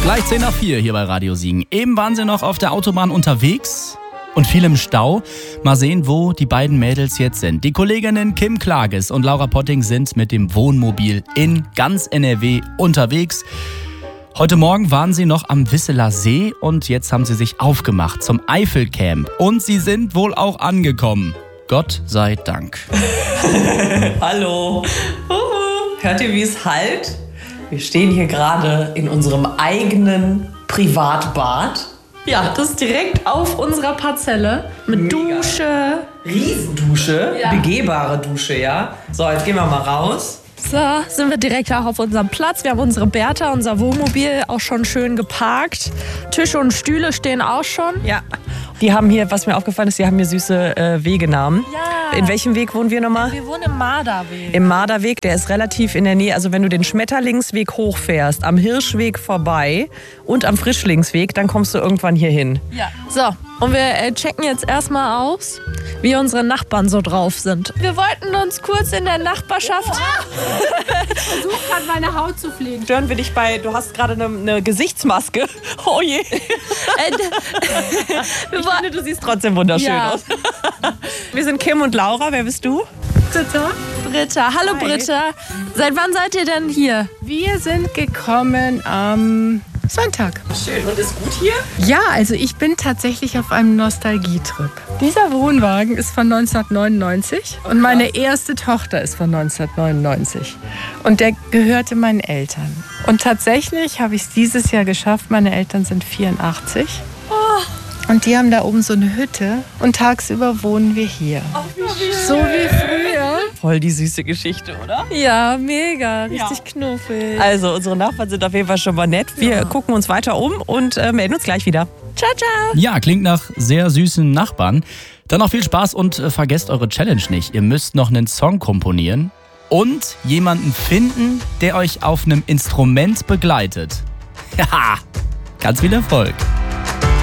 Gleich 10 nach 4 hier bei Radio Siegen. Eben waren sie noch auf der Autobahn unterwegs und viel im Stau. Mal sehen, wo die beiden Mädels jetzt sind. Die Kolleginnen Kim Klages und Laura Potting sind mit dem Wohnmobil in ganz NRW unterwegs. Heute Morgen waren sie noch am Wisseler See und jetzt haben sie sich aufgemacht zum Eifelcamp. Und sie sind wohl auch angekommen. Gott sei Dank. Hallo. Hört ihr, wie es hallt? Wir stehen hier gerade in unserem eigenen Privatbad. Ja, das ist direkt auf unserer Parzelle mit Mega. Dusche. Riesendusche, Ja. Begehbare Dusche, ja. So, jetzt gehen wir mal raus. So, sind wir direkt auch auf unserem Platz. Wir haben unsere Bertha, unser Wohnmobil, auch schon schön geparkt. Tische und Stühle stehen auch schon. Ja. Die haben hier, was mir aufgefallen ist, die haben hier süße Wegenamen. Ja. In welchem Weg wohnen wir nochmal? Wir wohnen im Marderweg. Im Marderweg, der ist relativ in der Nähe. Also wenn du den Schmetterlingsweg hochfährst, am Hirschweg vorbei und am Frischlingsweg, dann kommst du irgendwann hier hin. Ja. So, und wir checken jetzt erstmal aus, wie unsere Nachbarn so drauf sind. Wir wollten uns kurz in der Nachbarschaft... Ich versuche gerade meine Haut zu pflegen. Stören wir dich bei, du hast gerade eine Gesichtsmaske. Oh je. Ich finde, du siehst trotzdem wunderschön Ja. aus. Wir sind Kim und Laura, wer bist du? Britta. Hallo Britta. Seit wann seid ihr denn hier? Wir sind gekommen am Sonntag. Schön, und ist gut hier? Ja, also ich bin tatsächlich auf einem Nostalgietrip. Dieser Wohnwagen ist von 1999 und meine erste Tochter ist von 1999. Und der gehörte meinen Eltern. Und tatsächlich habe ich es dieses Jahr geschafft. Meine Eltern sind 84. Und die haben da oben so eine Hütte und tagsüber wohnen wir hier. So wie früher. Voll die süße Geschichte, oder? Ja, mega. Richtig knuffig. Also, unsere Nachbarn sind auf jeden Fall schon mal nett. Wir gucken uns weiter um und melden uns gleich wieder. Ciao, ciao. Ja, klingt nach sehr süßen Nachbarn. Dann noch viel Spaß und vergesst eure Challenge nicht. Ihr müsst noch einen Song komponieren und jemanden finden, der euch auf einem Instrument begleitet. Ja, ganz viel Erfolg.